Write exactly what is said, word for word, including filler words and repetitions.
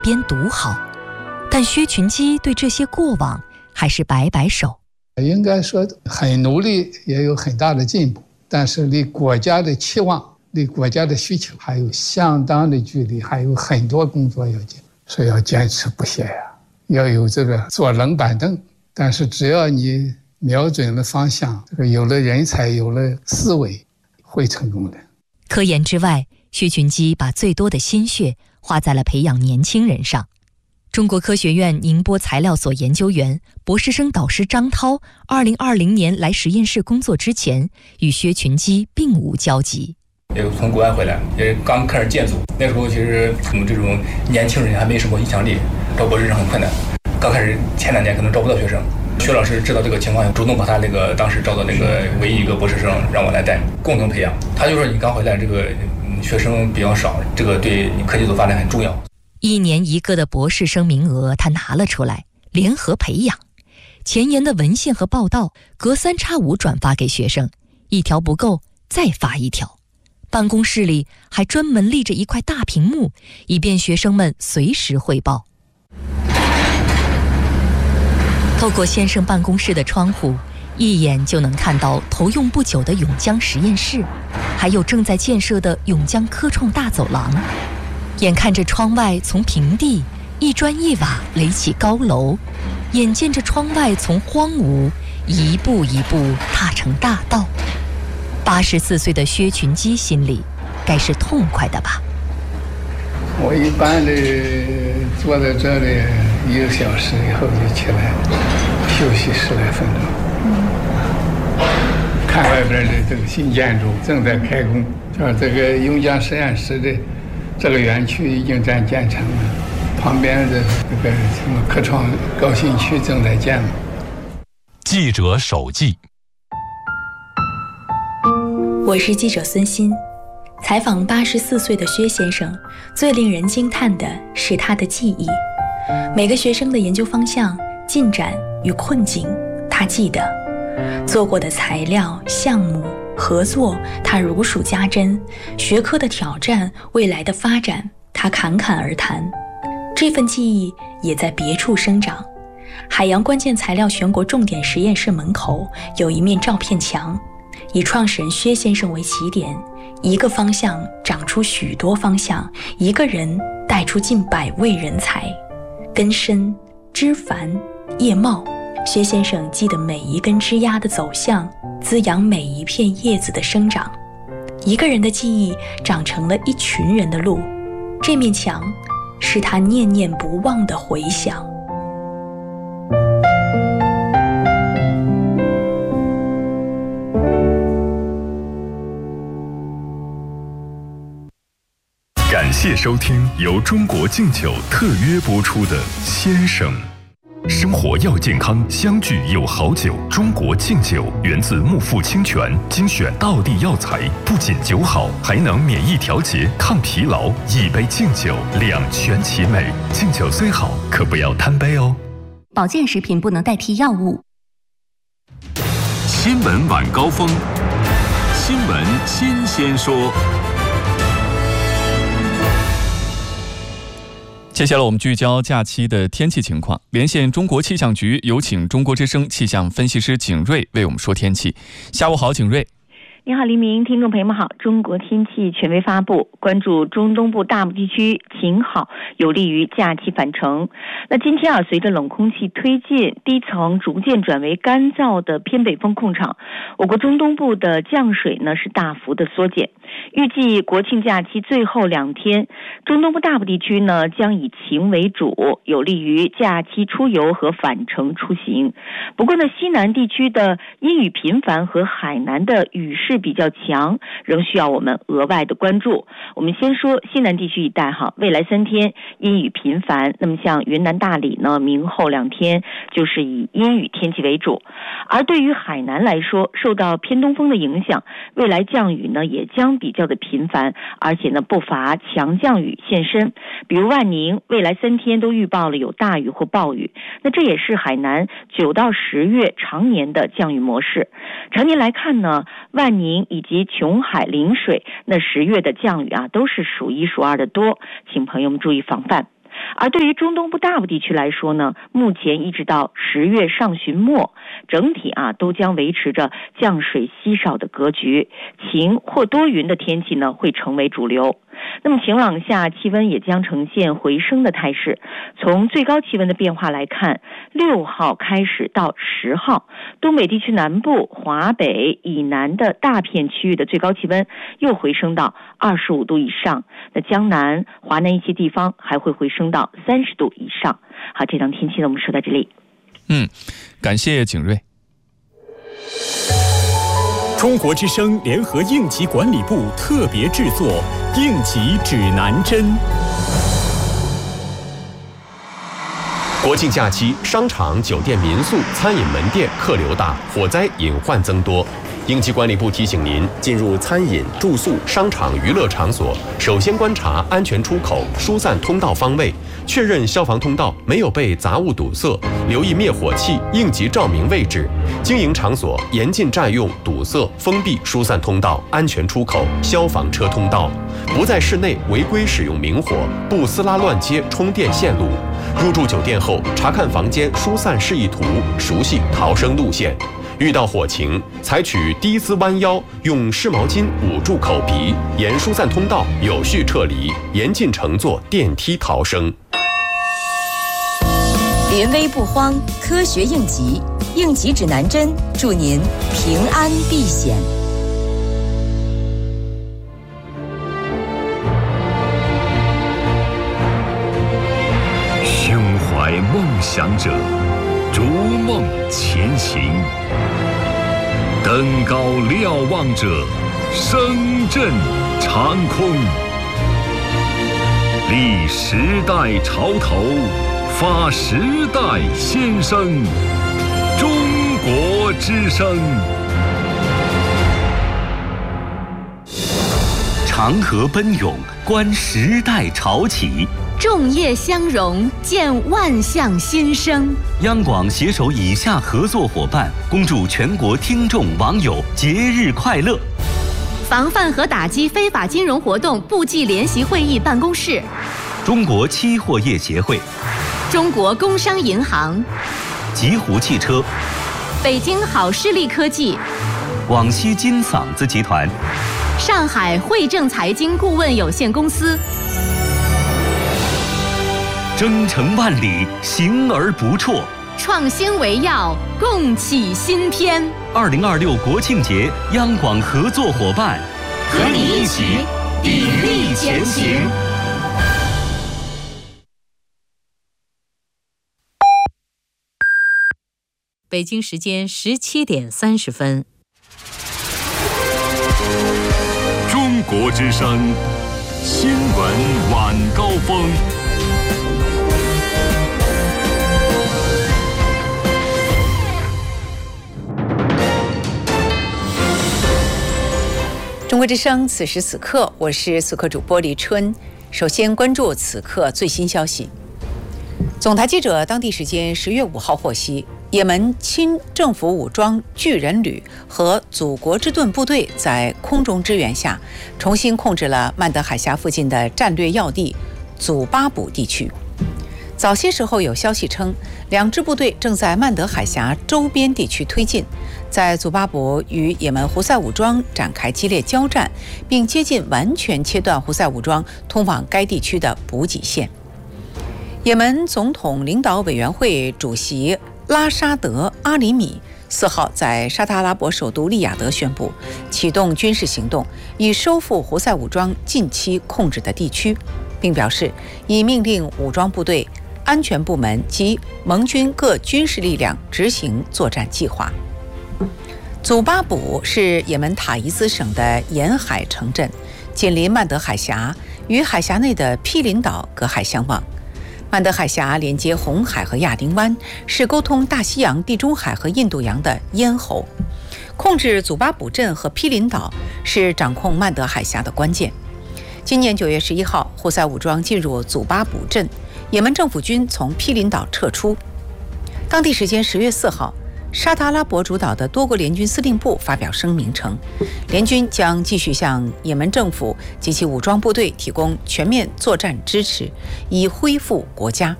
边读好。但薛群基对这些过往还是摆摆手， 应该说很努力，也有很大的进步，但是离国家的期望、离国家的需求还有相当的距离，还有很多工作要紧，所以要坚持不懈呀，要有这个坐冷板凳。但是只要你瞄准了方向，这个有了人才，有了思维，会成功的。 科研之外，薛群基把最多的心血花在了培养年轻人上。中国科学院宁波材料所研究员、博士生导师张涛，二零二零年来实验室工作之前，与薛群基并无交集。 也从国外回来，也刚开始建组，那时候其实我们这种年轻人还没什么影响力，招博士生很困难。刚开始前两年可能招不到学生，薛老师知道这个情况，主动把他那个当时招的那个唯一一个博士生让我来带，共同培养。他就说你刚回来，这个学生比较少，这个对你科技组发展很重要。 一年一个的博士生名额他拿了出来，联合培养。前沿的文献和报道隔三差五转发给学生，一条不够再发一条。办公室里还专门立着一块大屏幕，以便学生们随时汇报。透过先生办公室的窗户，一眼就能看到投用不久的永江实验室，还有正在建设的永江科创大走廊。眼看着窗外从平地一砖一瓦垒起高楼，眼见着窗外从荒芜一步一步踏成大道，八十四岁的薛群基心里该是痛快的吧。 我一般的坐在这里一个小时以后就起来休息十来分钟，看外边的这个新建筑正在开工，就是这个永江实验室的这个园区已经在建成了，旁边的这个什么科创高新区正在建了。 记者手记。 我是记者孙鑫。采访八十四岁的薛先生，最令人惊叹的是他的记忆。每个学生的研究方向、进展与困境，他记得；做过的材料、项目、合作，他如数家珍；学科的挑战、未来的发展，他侃侃而谈。这份记忆也在别处生长。海洋关键材料全国重点实验室门口有一面照片墙，以创始人薛先生为起点，一个方向长出许多方向，一个人带出近百位人才。根深枝繁叶茂，薛先生记得每一根枝丫的走向，滋养每一片叶子的生长。一个人的记忆长成了一群人的路，这面墙是他念念不忘的回响。 感谢收听由中国敬酒特约播出的《先生》。生活要健康，相聚有好酒。中国敬酒源自木富清泉，精选道地药材，不仅酒好，还能免疫调节、抗疲劳。一杯敬酒，两全其美。敬酒虽好，可不要贪杯哦。 保健食品不能代替药物。 新闻晚高峰，新闻新鲜说。 接下来我们聚焦假期的天气情况，连线中国气象局，有请中国之声气象分析师景瑞为我们说天气。下午好，景瑞。 你好，黎明，听众朋友们好。中国天气权威发布，关注中东部大部地区晴好，有利于假期返程。那今天啊，随着冷空气推进，低层逐渐转为干燥的偏北风控场，我国中东部的降水呢是大幅的缩减。预计国庆假期最后两天，中东部大部地区呢将以晴为主，有利于假期出游和返程出行。不过呢，西南地区的阴雨频繁和海南的雨势比较强，仍需要我们额外的关注。我们先说西南地区一带哈，未来三天阴雨频繁，那么像云南大理呢，明后两天就是以阴雨天气为主。而对于海南来说，受到偏东风的影响，未来降雨呢也将比较的频繁，而且呢不乏强降雨现身。比如万宁，未来三天都预报了有大雨或暴雨，那这也是海南九到十月常年的降雨模式。常年来看呢，万宁以及琼海、陵水那十月的降雨啊，都是数一数二的多，请朋友们注意防范。 而对于中东部大部地区来说呢，目前一直到十月上旬末，整体啊都将维持着降水稀少的格局，晴或多云的天气呢会成为主流。那么晴朗下气温也将呈现回升的态势。从最高气温的变化来看，六号开始到十号，东北地区南部、华北以南的大片区域的最高气温又回升到二十五度以上，那江南、华南一些地方还会回升到三十度以上。好，这档天气呢我们说到这里。 嗯，感谢景睿。 中国之声联合应急管理部特别制作《应急指南针》。 国庆假期，商场、酒店、民宿、餐饮门店客流大，火灾隐患增多。应急管理部提醒您，进入餐饮、住宿、商场、娱乐场所，首先观察安全出口、疏散通道方位，确认消防通道没有被杂物堵塞，留意灭火器、应急照明位置。经营场所严禁占用、堵塞、封闭疏散通道、安全出口、消防车通道，不在室内违规使用明火，不撕拉乱接充电线路。入住酒店后，查看房间疏散示意图，熟悉逃生路线。遇到火情，采取低姿弯腰，用湿毛巾捂住口鼻，沿疏散通道有序撤离，严禁乘坐电梯逃生。 临危不慌，科学应急，应急指南针，祝您平安避险。 胸怀梦想者，逐梦前行。登高瞭望者，声震长空。立时代潮头，发时代先声。中国之声。长河奔涌，观时代潮起。 众业相融，见万象新生。 央广携手以下合作伙伴，恭祝全国听众网友节日快乐。 防范和打击非法金融活动部际联席会议办公室， 中国期货业协会， 中国工商银行， 极狐汽车， 北京好视力科技， 广西金嗓子集团， 上海汇正财经顾问有限公司。 征程万里，行而不辍。 创新为要，共启新篇。 二零二六国庆节，央广合作伙伴， 和你一起砥砺前行。 北京时间十七点三十分。 中国之声新闻晚高峰。 中国之声，此时此刻，我是此刻主播李春。首先关注此刻最新消息。总台记者当地时间十月五号获悉，也门亲政府武装巨人旅和祖国之盾部队在空中支援下，重新控制了曼德海峡附近的战略要地祖巴卜地区。早些时候有消息称，两支部队正在曼德海峡周边地区推进，在祖巴卜与也门胡塞武装展开激烈交战，并接近完全切断胡塞武装通往该地区的补给线。也门总统领导委员会主席拉沙德·阿里米四号在沙特阿拉伯首都利雅得宣布，启动军事行动，以收复胡塞武装近期控制的地区，并表示已命令武装部队、安全部门及盟军各军事力量执行作战计划。祖巴卜是也门塔伊兹省的沿海城镇，紧邻曼德海峡，与海峡内的毗邻岛隔海相望。曼德海峡连接红海和亚丁湾，是沟通大西洋、地中海和印度洋的咽喉。控制祖巴卜镇和毗邻岛是掌控曼德海峡的关键。今年九月十一号，胡塞武装进入祖巴卜镇，也门政府军从毗邻岛撤出。当地时间十月四号， 沙特阿拉伯主导的多国联军司令部发表声明称，联军将继续向也门政府及其武装部队提供全面作战支持，以恢复国家。